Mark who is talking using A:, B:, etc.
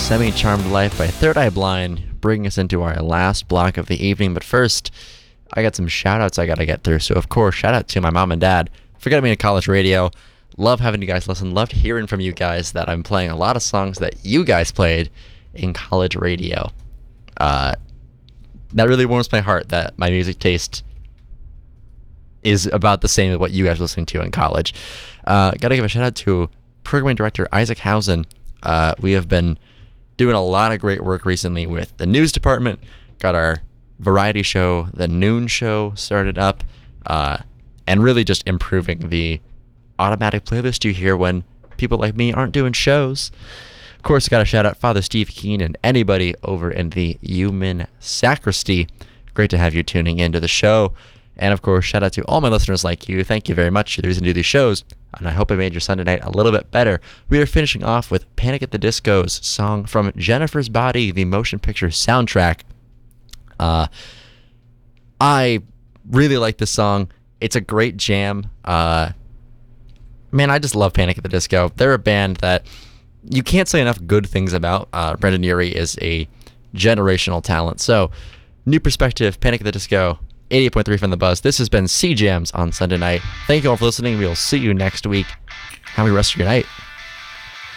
A: Semi-Charmed Life by Third Eye Blind, bringing us into our last block of the evening. But first, I got some shout-outs I got to get through. So, of course, shout-out to my mom and dad for getting me to college radio. Love having you guys listen. Loved hearing from you guys that I'm playing a lot of songs that you guys played in college radio. That really warms my heart that my music taste is about the same as what you guys were listening to in college. Got to give a shout-out to programming director Isaac Hausen. We have been doing a lot of great work recently with the news department. Got our variety show, The Noon Show, started up, and really just improving the automatic playlist you hear when people like me aren't doing shows. Of course, got to shout out Father Steve Keen and anybody over in the Human Sacristy. Great to have you tuning into the show. And of course, shout out to all my listeners like you. Thank you very much. You're the reason to do these shows, and I hope I made your Sunday night a little bit better. We are finishing off with Panic at the Disco's song from Jennifer's Body, the motion picture soundtrack. I really like this song. It's a great jam. Man, I just love Panic at the Disco. They're a band that you can't say enough good things about. Brendan Urie is a generational talent. So, new perspective, Panic at the Disco, 88.3 from The Buzz. This has been C-Jams on Sunday night. Thank you all for listening. We'll see you next week. Have a good rest of your night.